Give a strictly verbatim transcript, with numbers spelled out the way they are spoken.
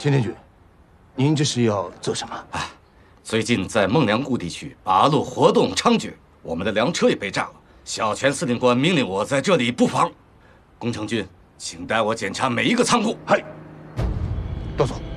钱天君，您这是要做什么？ 哎，最近在孟良崮地区八路活动猖獗，我们的粮车也被炸了。小泉司令官命令我在这里布防。工程军，请带我检查每一个仓库。 嗨，都走。